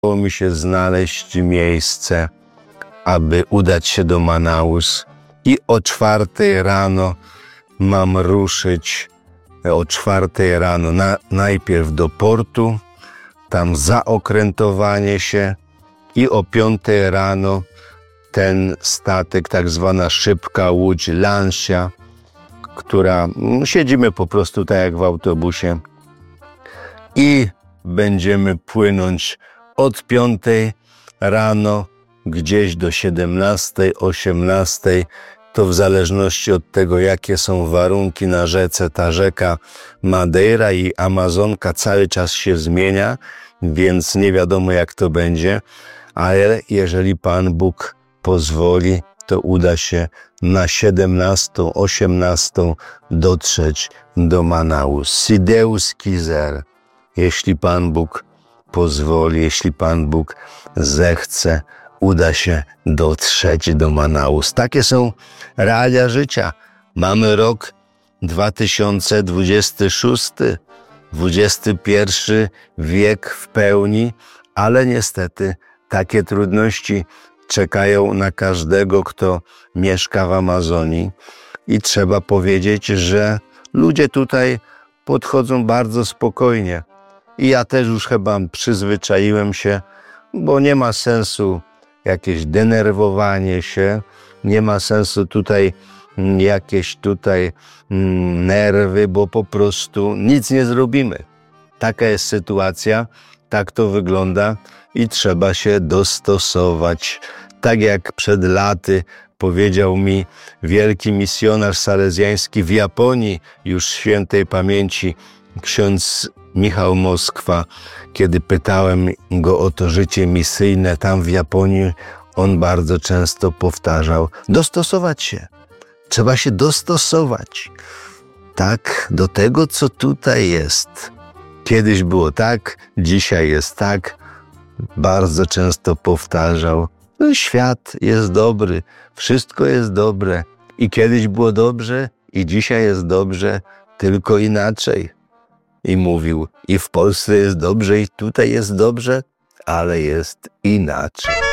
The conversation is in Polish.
Udało mi się znaleźć miejsce, aby udać się do Manaus i o 4 rano mam ruszyć, o 4 rano najpierw do portu, tam zaokrętowanie się i o 5 rano ten statek, tak zwana szybka łódź Lancia, która siedzimy po prostu tak jak w autobusie i będziemy płynąć od 5 rano gdzieś do 17, 18, to w zależności od tego, jakie są warunki na rzece. Ta rzeka Madeira i Amazonka cały czas się zmienia, więc nie wiadomo jak to będzie, ale jeżeli Pan Bóg pozwoli, to uda się na 17, 18 dotrzeć do Manaus. Si Deus quiser, jeśli Pan Bóg pozwoli, jeśli Pan Bóg zechce, uda się dotrzeć do Manaus. Takie są realia życia. Mamy rok 2026, XXI wiek w pełni, ale niestety takie trudności czekają na każdego, kto mieszka w Amazonii. I trzeba powiedzieć, że ludzie tutaj podchodzą bardzo spokojnie. I ja też już chyba przyzwyczaiłem się, bo nie ma sensu jakieś denerwowanie się, nie ma sensu tutaj jakieś nerwy, bo po prostu nic nie zrobimy. Taka jest sytuacja, tak to wygląda i trzeba się dostosować. Tak jak przed laty powiedział mi wielki misjonarz salezjański w Japonii, już świętej pamięci, ksiądz Michał Moskwa, kiedy pytałem go o to życie misyjne tam w Japonii, on bardzo często powtarzał: dostosować się. Trzeba się dostosować. Tak, do tego, co tutaj jest. Kiedyś było tak, dzisiaj jest tak. Bardzo często powtarzał: świat jest dobry, wszystko jest dobre. I kiedyś było dobrze, i dzisiaj jest dobrze, tylko inaczej. I mówił, i w Polsce jest dobrze, i tutaj jest dobrze, ale jest inaczej.